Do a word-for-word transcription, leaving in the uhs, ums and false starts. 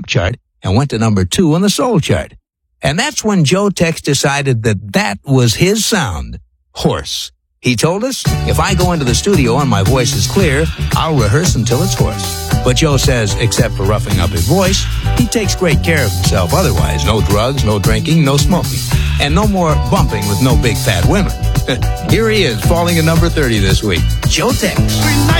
pop chart and went to number two on the soul chart. And that's when Joe Tex decided that that was his sound, hoarse. He told us, if I go into the studio and my voice is clear, I'll rehearse until it's hoarse. But Joe says, except for roughing up his voice, he takes great care of himself otherwise. No drugs, no drinking, no smoking. And no more bumping with no big fat women. Here he is, falling at number thirty this week. Joe Tex.